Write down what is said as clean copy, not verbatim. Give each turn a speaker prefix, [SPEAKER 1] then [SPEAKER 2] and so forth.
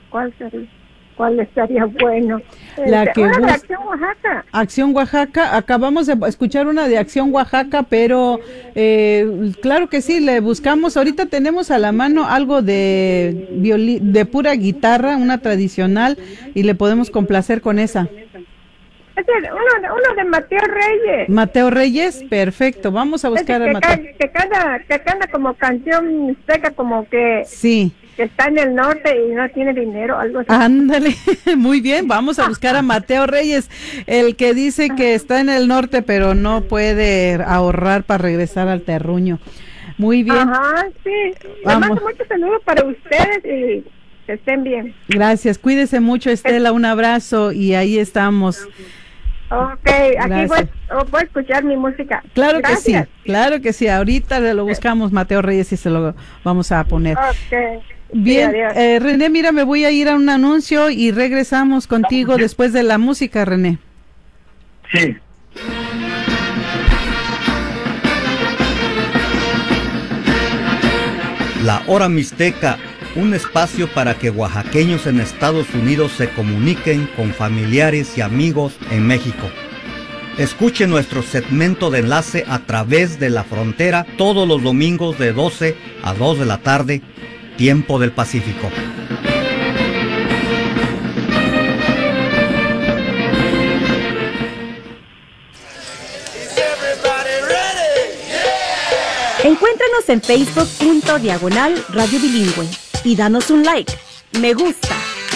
[SPEAKER 1] ¿Cuál sería? ¿Cuál estaría bueno?
[SPEAKER 2] La que
[SPEAKER 1] una de Acción Oaxaca.
[SPEAKER 2] Acción Oaxaca, acabamos de escuchar una de Acción Oaxaca, pero claro que sí, le buscamos, ahorita tenemos a la mano algo de pura guitarra, una tradicional, y le podemos complacer con esa.
[SPEAKER 1] Uno de Mateo Reyes.
[SPEAKER 2] Mateo Reyes, perfecto, vamos a buscar a Mateo.
[SPEAKER 1] Que canta como canción seca, como que...
[SPEAKER 2] Sí.
[SPEAKER 1] Que está en el norte y no tiene dinero, algo así.
[SPEAKER 2] Ándale, muy bien, vamos a buscar a Mateo Reyes, el que dice que está en el norte pero no puede ahorrar para regresar al terruño. Muy bien.
[SPEAKER 1] Ajá, sí. Les mando muchos saludos para ustedes y que estén bien.
[SPEAKER 2] Gracias, cuídese mucho, Estela, un abrazo y ahí estamos.
[SPEAKER 1] Ok, aquí voy a escuchar mi música.
[SPEAKER 2] Claro
[SPEAKER 1] Gracias.
[SPEAKER 2] que sí, ahorita lo buscamos, Mateo Reyes, y se lo vamos a poner.
[SPEAKER 1] Ok.
[SPEAKER 2] Bien,
[SPEAKER 1] sí,
[SPEAKER 2] René, mira, me voy a ir a un anuncio y regresamos contigo después de la música, René.
[SPEAKER 3] Sí. La Hora Mixteca, un espacio para que oaxaqueños en Estados Unidos se comuniquen con familiares y amigos en México. Escuche nuestro segmento de enlace a través de la frontera todos los domingos de 12 a 2 de la tarde, tiempo del Pacífico.
[SPEAKER 4] Encuéntranos en Facebook.com/Radio Bilingüe y danos un like, me gusta